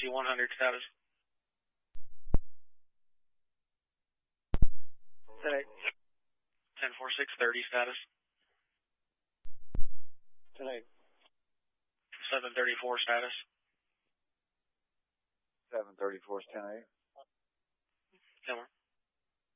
RC 100 status. 10-8. 10-4-6-30 status. 10-8. 734 status. 734 is 10-8. 10-1.